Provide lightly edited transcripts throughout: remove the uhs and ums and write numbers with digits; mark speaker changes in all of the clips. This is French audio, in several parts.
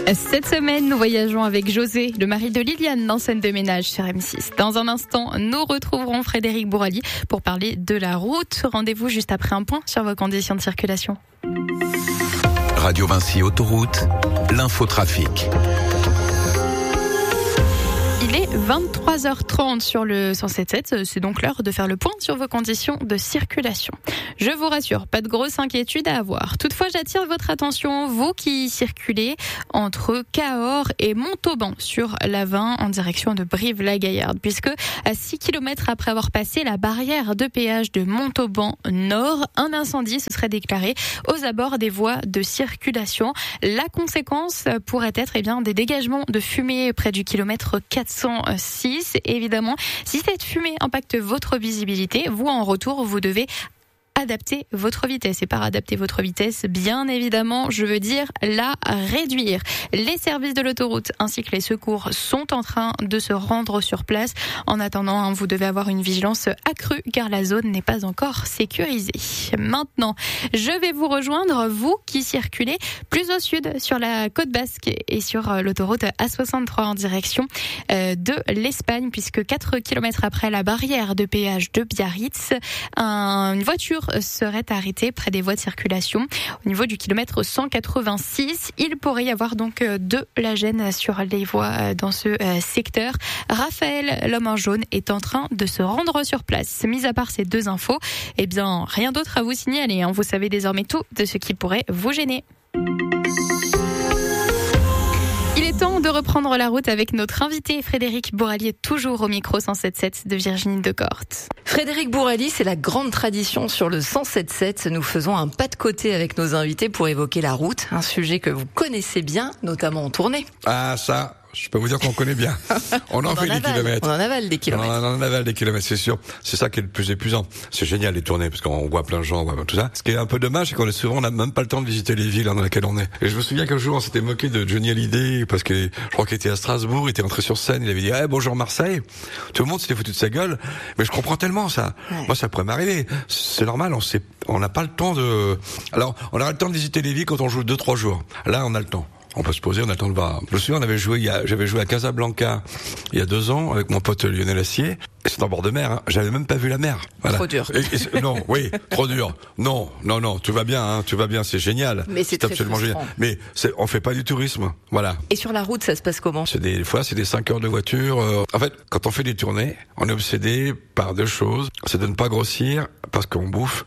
Speaker 1: Cette semaine, nous voyageons avec José, le mari de Liliane, dans Scène de ménage sur M6. Dans un instant, nous retrouverons Frédéric Bourali pour parler de la route. Rendez-vous juste après un point sur vos conditions de circulation.
Speaker 2: Radio Vinci Autoroute, l'infotrafic.
Speaker 1: Il est 23h30 sur le 107.7, c'est donc l'heure de faire le point sur vos conditions de circulation. Je vous rassure, pas de grosse inquiétude à avoir. Toutefois, j'attire votre attention, vous qui circulez entre Cahors et Montauban sur l'A20 en direction de Brive-la-Gaillarde, puisque à 6 km après avoir passé la barrière de péage de Montauban Nord, un incendie se serait déclaré aux abords des voies de circulation. La conséquence pourrait être des dégagements de fumée près du kilomètre 406. Évidemment, si cette fumée impacte votre visibilité, vous en retour, vous devez adapter votre vitesse. Et par adapter votre vitesse, bien évidemment, je veux dire la réduire. Les services de l'autoroute ainsi que les secours sont en train de se rendre sur place. En attendant, vous devez avoir une vigilance accrue car la zone n'est pas encore sécurisée. Maintenant, je vais vous rejoindre, vous qui circulez plus au sud sur la côte basque et sur l'autoroute A63 en direction de l'Espagne, puisque 4 km après la barrière de péage de Biarritz, une voiture serait arrêtée près des voies de circulation. Au niveau du kilomètre 186, il pourrait y avoir donc de la gêne sur les voies dans ce secteur. Raphaël, l'homme en jaune, est en train de se rendre sur place. Mis à part ces deux infos, rien d'autre à vous signaler. Vous savez désormais tout de ce qui pourrait vous gêner. Il est temps de reprendre la route avec notre invité Frédéric Bourali, toujours au micro 107.7 de Virginie Decorte.
Speaker 3: Frédéric Bourali, c'est la grande tradition sur le 107.7. Nous faisons un pas de côté avec nos invités pour évoquer la route, un sujet que vous connaissez bien, notamment en tournée.
Speaker 4: Ah ça, je peux vous dire qu'on connaît bien. On en fait des kilomètres.
Speaker 3: On en avale des kilomètres.
Speaker 4: On en avale des kilomètres, c'est sûr. C'est ça qui est le plus épuisant. C'est génial les tournées parce qu'on voit plein de gens, on voit tout ça. Ce qui est un peu dommage, c'est qu'on n'a même pas le temps de visiter les villes dans lesquelles on est. Et je me souviens qu'un jour on s'était moqué de Johnny Hallyday parce que je crois qu'il était à Strasbourg, il était entré sur scène, il avait dit bonjour Marseille. Tout le monde s'était foutu de sa gueule. Mais je comprends tellement ça. Ouais. Moi ça pourrait m'arriver. C'est normal, on n'a pas le temps de. Alors on aura le temps de visiter les villes quand on joue 2-3 jours. Là on a le temps. On peut se poser, on attend de voir. Je me souviens, j'avais joué à Casablanca il y a 2 ans avec mon pote Lionel Assier. Et c'est en bord de mer, J'avais même pas vu la mer. Voilà.
Speaker 3: Trop dur.
Speaker 4: Non, oui, trop dur. Non, tout va bien, c'est génial.
Speaker 3: Mais c'est
Speaker 4: absolument
Speaker 3: frustrant.
Speaker 4: Génial. Mais on fait pas du tourisme, voilà.
Speaker 3: Et sur la route, ça se passe comment?
Speaker 4: Des fois, c'est des 5 heures de voiture. En fait, quand on fait des tournées, on est obsédé par 2 choses. C'est de ne pas grossir, parce qu'on bouffe,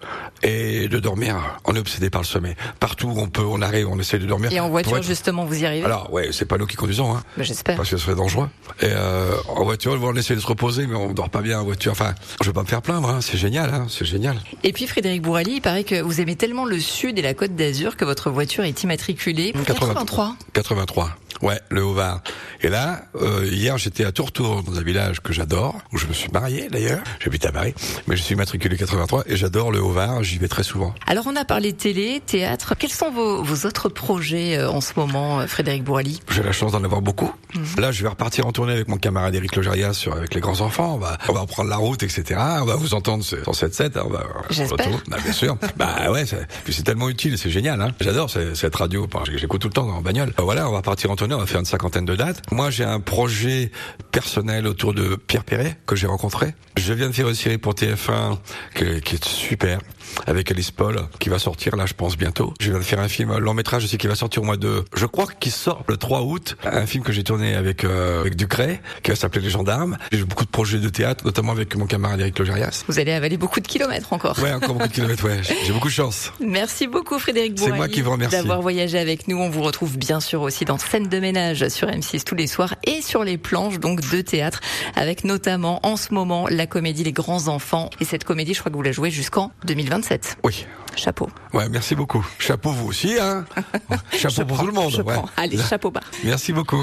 Speaker 4: et de dormir. On est obsédé par le sommeil. Partout où on arrive, on essaie de dormir.
Speaker 3: Et en voiture, justement, vous y arrivez?
Speaker 4: Alors, ouais, c'est pas nous qui conduisons,
Speaker 3: Mais j'espère.
Speaker 4: Parce que ce serait dangereux. Et en voiture, on essaie de se reposer, mais on dort pas bien en voiture. Enfin, je vais pas me faire plaindre, c'est génial, c'est génial.
Speaker 3: Et puis Frédéric Bourali, il paraît que vous aimez tellement le sud et la Côte d'Azur que votre voiture est immatriculée 83.
Speaker 4: 83. Ouais, le Haut-Var. Et là, hier, j'étais à Tourtour, dans un village que j'adore, où je me suis marié d'ailleurs. J'habite à Paris, mais je suis immatriculé 83 et j'adore le Haut-Var, j'y vais très souvent.
Speaker 3: Alors on a parlé télé, théâtre. Quels sont vos autres projets en ce moment, Frédéric Bourali?
Speaker 4: J'ai la chance d'en avoir beaucoup. Là, je vais repartir en tournée avec mon camarade Éric Logérias avec les grands enfants. On va reprendre la route, etc. On va vous entendre sur 107.7.
Speaker 3: J'espère.
Speaker 4: Bien sûr. Ouais, c'est tellement utile, c'est génial. J'adore cette radio. J'écoute tout le temps en bagnole. Voilà, on va partir en tournée. On va faire une 50aine de dates. Moi, j'ai un projet personnel autour de Pierre Perret, que j'ai rencontré. Je viens de faire une série pour TF1 qui est super, avec Alice Paul, qui va sortir là, je pense, bientôt. Je viens de faire un film long métrage aussi qui va sortir au mois de... Je crois qu'il sort le 3 août. Un film que j'ai tourné avec Ducret, qui va s'appeler Les Gendarmes. J'ai beaucoup de projets de théâtre, notamment avec mon camarade Éric Logérias.
Speaker 3: Vous allez avaler beaucoup de kilomètres encore.
Speaker 4: Ouais, encore beaucoup de kilomètres, ouais. J'ai beaucoup de chance.
Speaker 3: Merci beaucoup Frédéric Bourali.
Speaker 4: C'est moi qui vous remercie
Speaker 3: d'avoir voyagé avec nous. On vous retrouve bien sûr aussi dans Scène de ménage sur M6 tous les soirs et sur les planches donc de théâtre, avec notamment en ce moment la comédie Les Grands Enfants. Et cette comédie, je crois que vous la jouez jusqu'en 2027.
Speaker 4: Oui.
Speaker 3: Chapeau.
Speaker 4: Ouais, merci beaucoup. Chapeau vous aussi, Chapeau pour tout le monde. Ouais.
Speaker 3: Allez, chapeau bas.
Speaker 4: Merci beaucoup.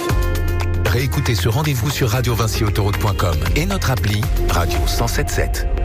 Speaker 2: Réécoutez ce rendez-vous sur radiovinciautoroute.com et notre appli Radio 107.7.